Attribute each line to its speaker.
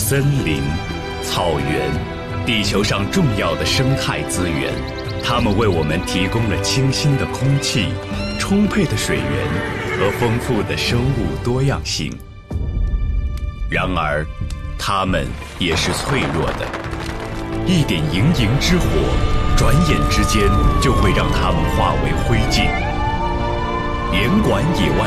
Speaker 1: 森林、草原，地球上重要的生态资源，它们为我们提供了清新的空气、充沛的水源和丰富的生物多样性。然而，它们也是脆弱的，一点营营之火，转眼之间就会让它们化为灰烬。联管野外